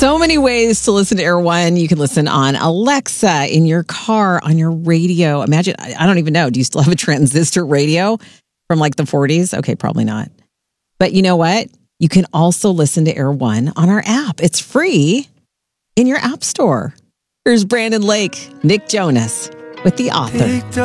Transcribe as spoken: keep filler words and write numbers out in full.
So many ways to listen to Air One. You can listen on Alexa, in your car, on your radio. Imagine, I don't even know. Do you still have a transistor radio from like the forties? Okay, probably not. But you know what? You can also listen to Air One on our app. It's free in your app store. Here's Brandon Lake, Nick Jonas with The Author.